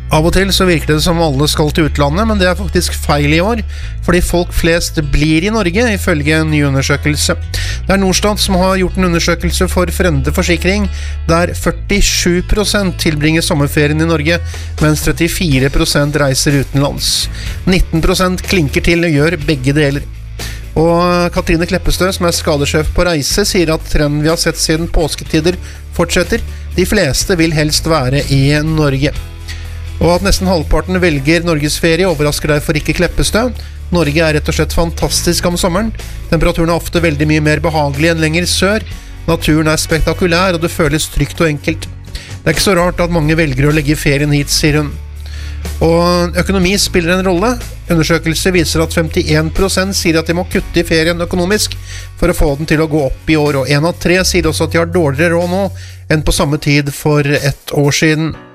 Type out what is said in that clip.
Av og til så virker det som alle skal til utlandet, men det faktisk feil i år, fordi folk flest blir i Norge, ifølge en ny undersøkelse. Det Norstat som har gjort en undersøkelse for Frende Forsikring, der 47% tilbringer sommerferien i Norge, mens 34% reiser utenlands. 19% klinker til og gjør begge deler. Og Katrine Kleppestø, som skadesjef på Reise, sier at trenden vi har sett siden påsketider fortsetter. De fleste vil helst være i Norge. Og at nesten halvparten velger Norges ferie overrasker derfor ikke Kleppestø. Norge rett og slett fantastisk om sommeren. Temperaturen ofte veldig mye mer behagelig enn lenger sør. Naturen spektakulær, og det føles trygt og enkelt. Det ikke så rart at mange velger å legge ferien hit, sier hun. Og økonomi spiller en rolle. Undersøkelser viser at 51% sier at de må kutte i ferien økonomisk for å få den til å gå opp i år, og 1 av 3 sier også at de har dårligere råd nå enn på samme tid for 1 år siden.